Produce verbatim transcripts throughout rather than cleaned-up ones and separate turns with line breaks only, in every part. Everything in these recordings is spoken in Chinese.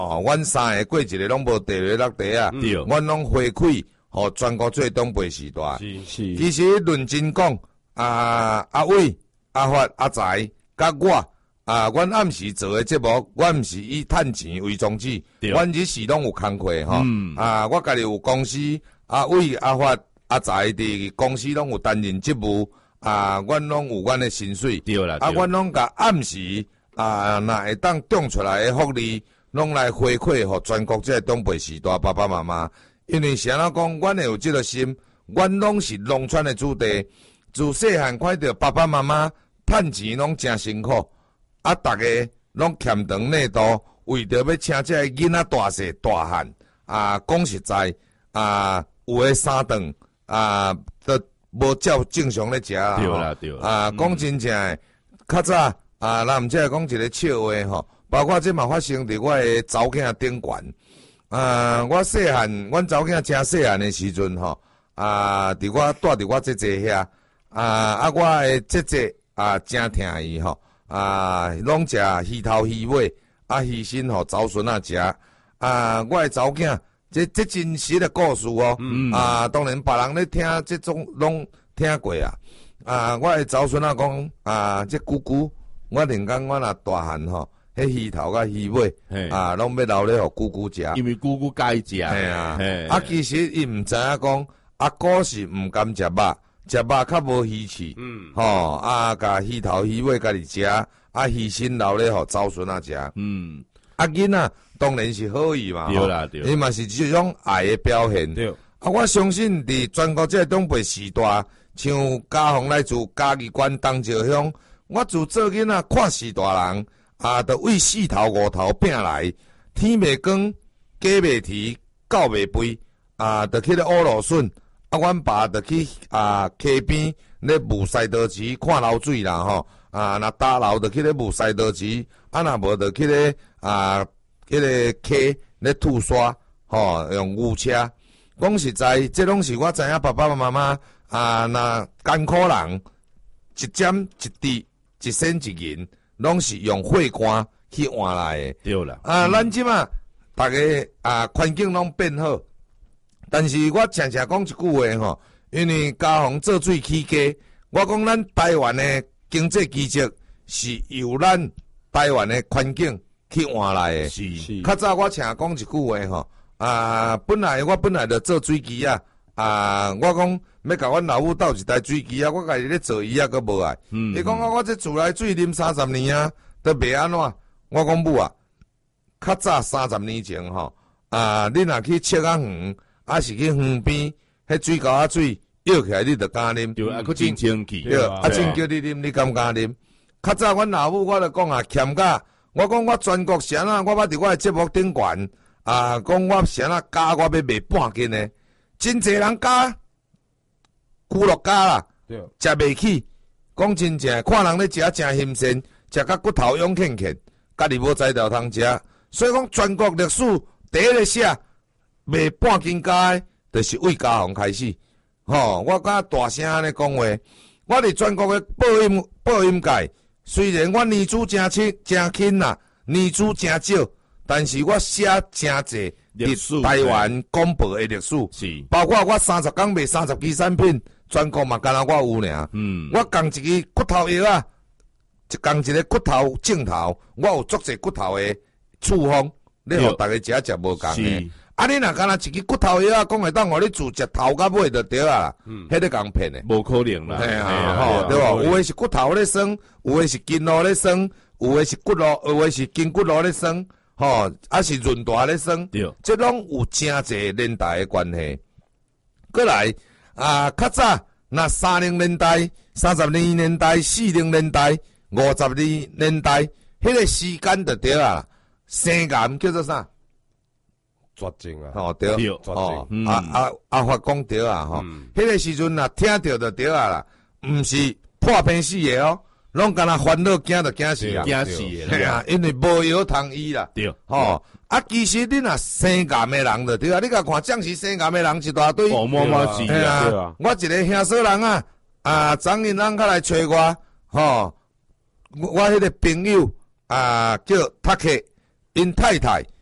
哦，阮三个过一个拢无地雷落地啊，
对，
阮拢回馈互全国最东北时代。
是
是，
其实论真讲，啊阿伟、阿发、阿财，甲我啊，阮暗时做诶节目，阮毋是以趁钱为宗旨，阮日时拢有工课吼。嗯、啊，我家己有公司，阿伟、阿发、阿财伫公司拢有担任职务，啊，阮拢有阮诶薪水。
对啦，
啊，阮拢甲暗时啊，若会当种出来诶福利，拢来回馈互全国这东北时代爸爸妈妈。因为啥人讲，阮会有即个心，阮拢是农村诶子弟，自细汉看到爸爸妈妈趁钱拢真辛苦。啊！大家拢欠长内度，为着要请这个囡仔大细大汉啊，讲实在啊，有诶三顿啊，都无照正常咧食啦。
对啦，对啦。
啊，讲真正诶，较早啊，咱毋只讲一个笑话吼，包括这嘛发生伫我诶查某囝顶悬。啊，我细汉，阮查某囝真细汉诶时阵吼，啊，伫我住伫我姐姐遐，啊啊，我诶姐姐啊，真疼伊吼。啊，拢食鱼头鱼尾，啊鱼身互祖孙仔食。啊，我诶查某囝，这这真实诶故事哦。嗯、啊，当然别人咧听这种拢听过啊。啊，我诶祖孙仔讲啊，这姑姑，我另讲我若大汉吼，迄鱼头甲鱼尾，啊，拢要留咧互姑姑食。
因为姑姑介食。系
啊，啊，其实伊毋知影讲，阿哥是毋甘食肉。食肉较无鱼气，嗯，吼啊，甲鱼头鱼尾家己食，啊鱼身留咧互祖孙仔食，嗯，啊囡仔当然是好意嘛，
对啦对，
伊嘛是这种爱的表现，
对，
啊我相信伫全国这个东北时代，像家宏来自嘉义县东石乡，我自做囡仔看是大人，啊，着为四头五头拼来，天未光，鸡未啼，狗未吠，啊，着去咧乌芦笋。啊，阮爸着去啊溪边咧舞赛道池看流水啦吼，啊，若打流着去咧舞赛道池，啊，若无着去咧啊，迄个溪咧吐沙，吼，用牛车。讲实在，这拢是我知影爸爸妈妈啊，若艰苦人一针一滴一身一银，拢是用血汗去换来的。
对啦，
啊，咱即马大家啊环境拢变好。但是我常常讲一句话吼，因为嘉宏做水起家，我讲咱台湾的经济基础是由咱台湾的环境去换来的。
是是。
较早我常讲一句话吼，啊，本来我本来就做水机啊，啊，我讲要甲阮老母斗一台水机啊，我家己咧做伊啊，佫无爱。嗯。伊讲我我这自来水啉三十年啊，都袂安怎？我讲母啊，较早三十年前吼，啊，你若去切啊远。啊是去园边，迄水沟啊水摇起来，你着敢啉？
对，啊，佫真清气。
对，啊真叫你啉，你敢敢啉？较早阮老母我着讲啊，欠甲，我讲我全国谁啊，我捌伫我诶节目顶悬啊，讲我谁啊加我要卖半斤诶，真侪人加，久落加啦，食袂起。讲真正，看人咧食真新鲜，食甲骨头勇欠欠，家己无材料通食，所以讲全国历史第一个写。卖半斤加的，就是为嘉宏开始。吼，我敢大声安尼讲话，我伫全国的播音播音界，虽然我年资真轻真轻啦，年资真少，但是我写真侪伫台湾广播的历史，是包括我三十工卖三十支产品，全国嘛干那我有尔。嗯，我讲一支骨头药啊，一讲一个骨头镜头，我有足侪骨头的处方，你互大家食食无共的。啊！你若干若一支骨头药啊，讲会当互你自食头甲尾就对啊，嗯，迄个共骗的，
无可能啦，
嘿啊，吼，对无？有诶是骨头咧酸，有诶是筋络咧酸，有诶是骨络，有诶是筋骨络咧酸，吼，啊是润大咧酸，对，这拢有真侪年代诶关系。过来啊，较早那三零年代、三十年年代、四零年代、五十年年代，迄个时间就对啊，生癌叫做啥？
绝症啊！
哦对，
绝症。
啊啊啊！法讲对啊，吼，迄个时阵啊，听着就对啊啦，毋是破病死的哦，拢敢若烦恼惊就惊死啊，
惊死的
啊，因为无药通医啦，
对，
吼啊，其实你若生癌的人就对啊，你甲看，正是生癌的人一大堆，
哦，慢慢是
啊，我一个兄嫂人啊，啊，昨日人较来找我，吼，我迄个朋友啊，叫塔克因太太。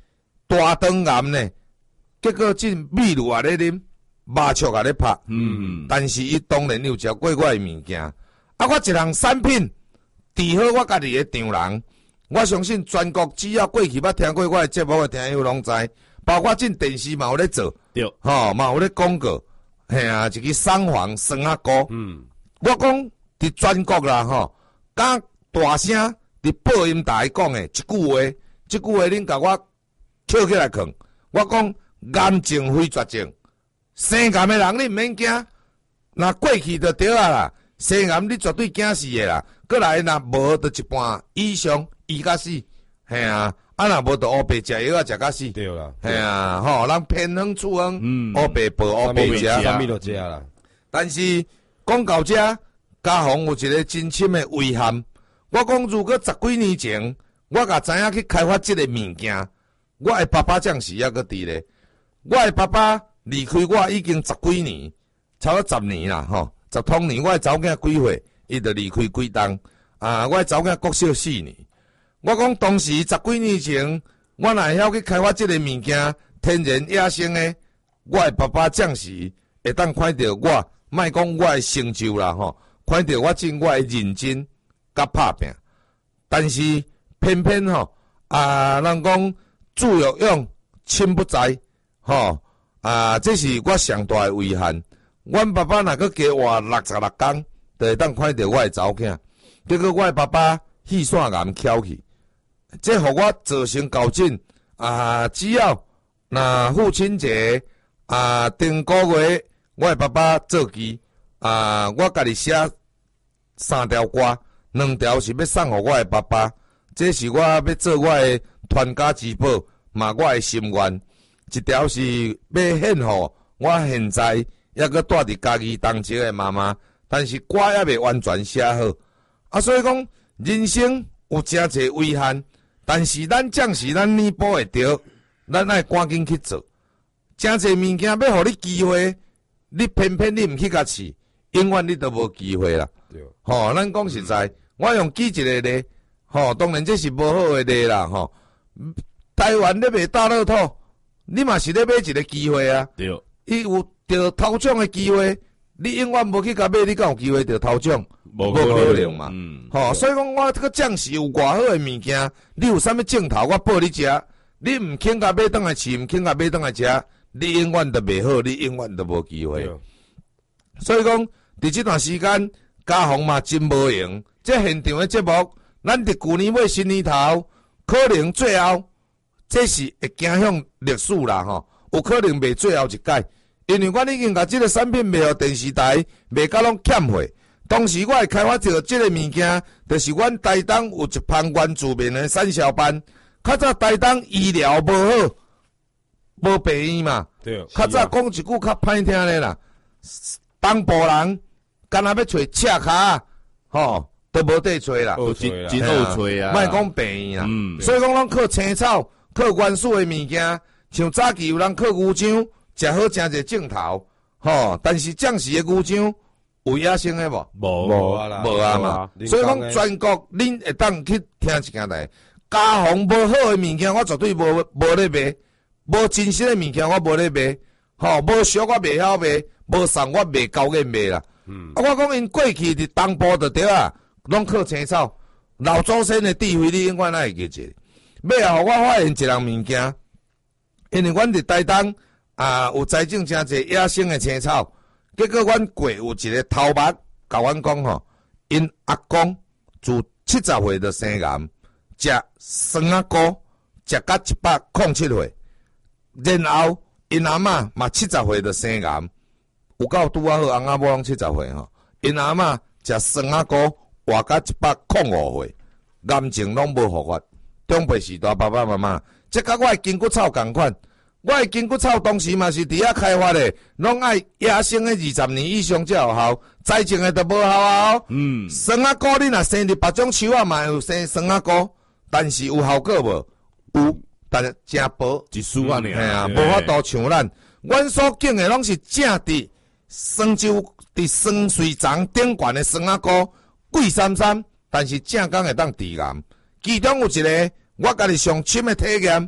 大肠癌呢，结果进秘鲁也咧啉，麻雀也咧拍，
嗯，
但是伊当然有食过我诶物件。啊，我一项产品治好我家己诶丈人，我相信全国只要过去捌听过我诶节目诶听友拢知，包括进电视嘛有咧做，
对，
吼嘛有咧广告，嘿啊，一个双黄酸啊膏，
嗯，
我讲伫全国啦吼，讲大声伫播音台讲诶一句话，即句话恁甲我捡起来看，我讲癌症非绝症，生癌诶人你毋免惊，若过去就对啊啦。生癌你绝对惊死诶啦，过来若无就一半以上医甲死，嘿啊，啊若无就乌白食药啊食甲死，
对啦，
嘿啊，吼，人偏方处方，
嗯
乌白报乌白食，
啥物都食啦。
但是讲到这，家宏有一个真深诶遗憾。我讲如果十几年前，我甲知影去开发即个物件，我诶爸爸暂时还搁伫咧。我诶爸爸离开我已经十几年，差不多十年啦，吼。十通年，我诶查某囝几岁，伊就离开几冬。啊，我诶查某囝国小四年。我讲当时十几年前，我若会晓去开发即个物件，天然野生诶，我诶爸爸暂时会当看到我，莫讲我诶成就啦吼，看到我尽我诶认真甲拍拼。但是偏偏吼啊，人讲注有用，亲不在，吼啊，这是我上大诶遗憾。阮爸爸若搁加活六十六工，就会当看到我诶查某囝。结果我诶爸爸气线癌翘去，这互我造成高进啊！只要那父亲节啊，顶个月我诶爸爸做期啊，我家己写三条歌，两条是要送互我诶爸爸，这是我要做我诶传家之宝，嘛我诶心愿。一条是要献互我现在。抑搁住伫家己同情诶妈妈，但是歌还未完全写好，啊，所以讲人生有诚侪遗憾，但是咱将是咱弥补会着，咱爱赶紧去做。诚侪物件要互你机会，你偏偏你毋去甲试，永远你都无机会啦。
对，
吼、哦，咱讲实在，我用举一个例，吼、哦，当然这是无好诶例啦，吼、哦。台湾咧卖大乐透，你嘛是咧买一个机会啊。
对，
伊有。得头奖诶机会，你永远无去甲买，你敢有机会得头奖？
无
可能嘛。
嗯，
吼、哦，所以讲我这个奖是有偌好诶物件，你有啥物镜头我报你食，你毋肯甲买倒来饲，毋肯甲买倒来食，你永远都袂好，你永远都无机会。所以讲，伫即段时间，家宏嘛真无用。这现场诶节目，咱伫旧年尾新年头，可能最后，这是会走向历史啦吼，有可能卖最后一届。因为我已经甲即个产品卖互电视台，卖甲拢欠货。当时我会开发着即个物件，就是阮台东有一旁原住民的产销班。较早台东医疗无好，无病院嘛。
对。
较早讲一句较歹听咧啦，东部人干若要找赤骹，吼，都无地找啦。
真真好找啊！
莫讲病院啦。
嗯。
所以讲，咱靠青草，靠原始的物件，像早期有人靠牛樟。食好诚侪镜头，吼！但是暂时诶牛樟有野生诶无？
无啊啦，
无啊嘛。所以讲全国恁会当去听一件代，家宏无好诶物件，我绝对无无咧卖；无真实诶物件，我无咧卖。吼，无俗我袂晓卖，无送我袂够嘅卖啦。嗯。啊，我讲因过去伫东部就对啊，拢靠青草，老祖先诶智慧，你永远爱会记着。尾后我发现一样物件，因为阮伫台东。啊，有栽种诚侪野生诶青草，结果阮过有一个头目甲阮讲吼，因阿公自七十岁就生癌，食酸仔膏食到一百零七岁，然后因阿嬷嘛七十岁就生癌，有够拄啊好，翁仔某拢七十岁吼，因阿嬷食酸仔膏活到一百零五岁，癌症拢无复发，中辈时代爸爸妈妈，即甲我诶筋骨草共款。我诶筋骨草当时嘛是伫遐开发诶，拢爱野生诶二十年以上才有效，栽种诶都无效啊、哦。嗯，酸仔膏你若生伫别种树啊嘛有生酸仔膏，但是有效果无？有，但是真薄，
一丝啊尔。
嘿啊，无法度像咱，阮所种诶拢是正伫酸州伫酸水长顶悬诶酸仔膏，贵三三，但是正港会当治癌。其中有一个我家己上深诶体验。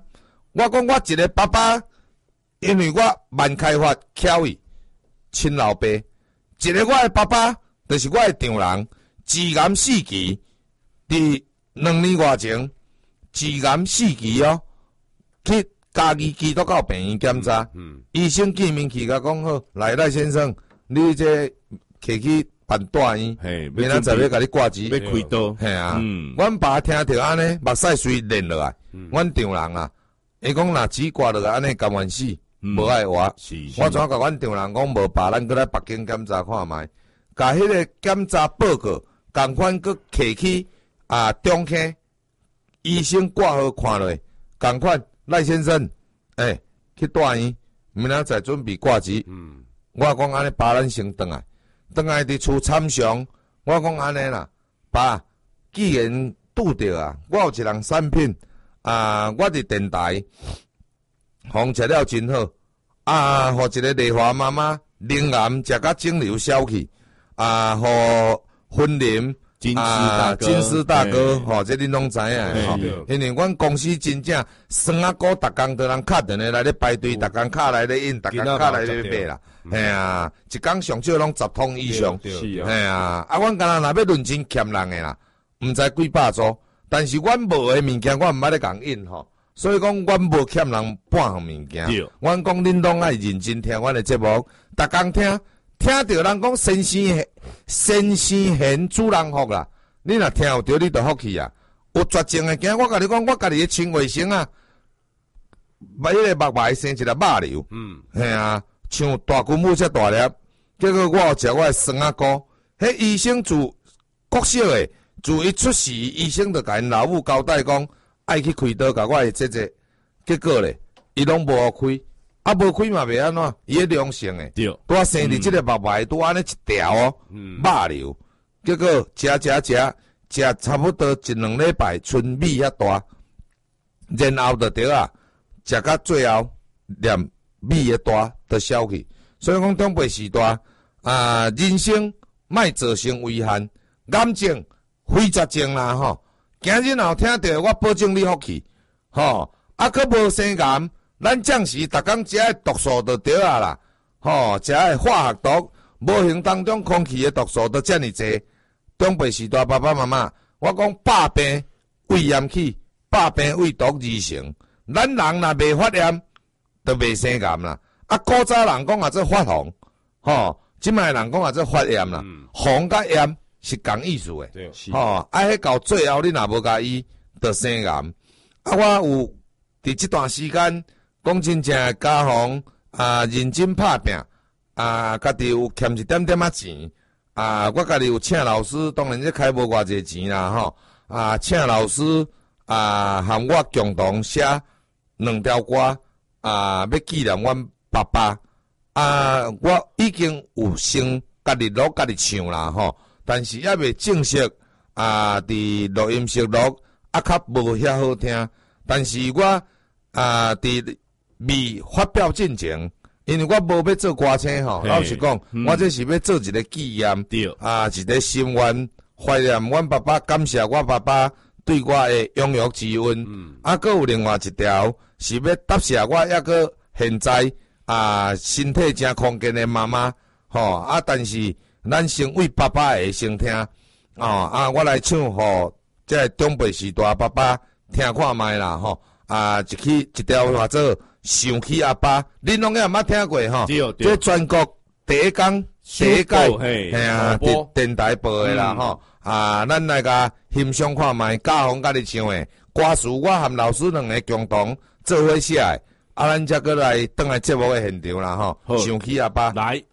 我讲我一个爸爸，因为我慢开发巧艺，亲老爸；一个我的爸爸，就是我的丈人，自癌四期，伫两年外前，自癌四期哦，去嘉义基督教病院检查，
嗯，
医生见面去甲讲好，来赖先生，你这摕去办大院，
嘿，
明仔载要甲你挂机，
要开刀，
嘿啊，
嗯，
阮爸听着安尼，目屎水连落来，阮丈人啊，伊讲若只挂落来安尼甘愿死，无爱活。
是，
我怎甲阮丈人讲无爸，咱搁来北京检查看觅，甲迄个检查报告共款搁摕去啊中坑医生挂号看落，共款赖先生，诶、欸，去大院，明仔载准备挂机。
嗯，
我讲安尼，爸，咱先转来，转来伫厝参详。我讲安尼啦，爸，既然拄着啊，我有一人产品啊，我伫电台，烘食了真好啊，互一个丽华妈妈灵癌食甲肿瘤消去啊，互婚林
金丝
啊，
大哥，
金丝大哥，
嘿
吼，这恁拢知影吼
嘿，
因为阮公司真正酸啊哥，逐工都人敲电话来咧排队，逐工敲来咧印，逐工敲来咧买啦，嘿啊，一工上少拢十通以上，
对
是啊，
嘿啊，啊，阮敢若若要论真欠人诶啦，毋知几百组，但是阮无诶物件，我毋捌咧共印吼，所以讲阮无欠人半项物件
对，
阮讲恁拢爱认真听阮诶节目，逐工听。听着人讲先生先生贤主人福啦，你若听有着，你就福气啊！有绝症诶囝，我甲你讲，我家己诶亲卫生啊，把迄个目脉生一粒肉瘤，
嗯，
嘿啊，像大金母遮大粒，结果我有食我诶酸啊膏，迄医生自国小诶，自伊出事，医生就甲因老母交代讲，爱去开刀甲我诶姐姐，结果咧，伊拢无开。啊，无开嘛袂安怎？伊迄良性诶，
对，
拄啊生伫即个目脉，拄安尼一条哦，肉瘤，结果食食食食差不多一两礼拜，春米遐大，然后就得啊，食到最后连米诶大都消去。所以讲长辈时代啊，人生莫造成危害，癌症、非绝症啦吼。今日若听到，我保证你福气，吼，啊，佫无生癌。咱暂时逐工食诶毒素就对啊啦，吼，食诶化学毒，无形当中空气诶毒素都遮尔济。长辈时代爸爸妈妈，我讲百病胃炎起，百病胃毒而成。咱人若未发炎，就未生癌啦。啊，古早人讲啊，做发红，吼，即卖人讲啊，做发炎啦。红甲炎是共意思诶，
对，
是，
吼，啊，迄到最后你若无甲医，就生癌。啊，我有伫即段时间。讲真正家访啊，认真拍拼啊，家己有欠一点点仔钱啊，我家己有请老师，当然这开无偌济钱啦吼啊，请老师啊，含我共同写两条歌啊，要纪念阮爸爸啊，我已经有先家己录家己唱啦吼，但是还未正式啊，伫录音室录啊，较无遐好听，但是我啊，伫未发表进前，因为我无要做歌星吼，老实讲，
嗯、
我这是要做一个纪念，
对
啊，一个心愿，怀念阮爸爸，感谢我爸爸对我的养育之恩。嗯、啊，佫有另外一条是要答谢我抑佫现在啊身体真康健的妈妈，吼啊，但是咱先为爸爸的先听，哦啊，我来唱互即个长辈时代爸爸听看觅啦，吼啊，一起一条叫做。想起阿爸，恁拢也毋捌听过吼？这全国第一工第一届，嘿啊，电电台播的啦吼、嗯。啊，咱来甲欣赏看觅，家访甲你唱的歌词，我含老师两个共同做伙写的。啊，咱则过来转来节目的现场啦吼。想起阿爸，
来。